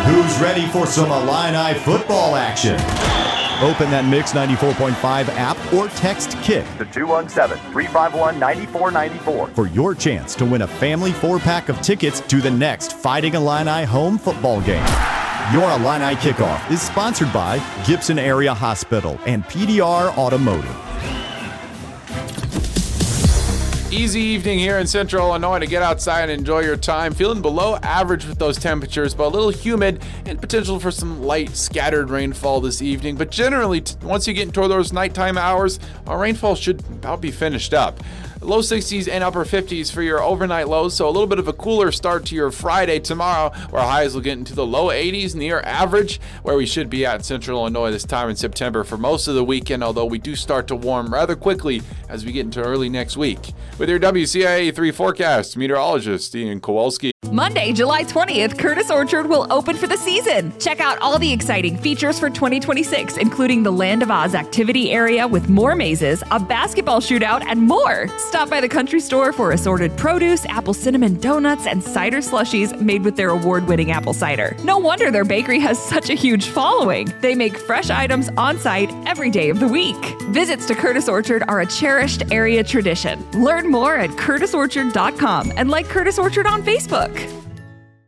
Who's ready for some Illini football action? Open that Mix 94.5 app or text KICK to 217-351-9494 for your chance to win a family 4-pack of tickets to the next Fighting Illini home football game. Your Illini Kickoff is sponsored by Gibson Area Hospital and PDR Automotive. Easy evening here in Central Illinois to get outside and enjoy your time. Feeling below average with those temperatures, but a little humid and potential for some light scattered rainfall this evening. But generally, once you get into those nighttime hours, our rainfall should about be finished up. Low 60s and upper 50s for your overnight lows, so a little bit of a cooler start to your Friday tomorrow, where highs will get into the low 80s, near average, where we should be at Central Illinois this time in September for most of the weekend, although we do start to warm rather quickly as we get into early next week. With your WCIA 3 forecast, meteorologist Ian Kowalski. Monday, July 20th, Curtis Orchard will open for the season. Check out all the exciting features for 2026, including the Land of Oz activity area with more mazes, a basketball shootout, and more. Stop by the country store for assorted produce, apple cinnamon donuts, and cider slushies made with their award-winning apple cider. No wonder their bakery has such a huge following. They make fresh items on site every day of the week. Visits to Curtis Orchard are a cherished area tradition. Learn more at curtisorchard.com and like Curtis Orchard on Facebook.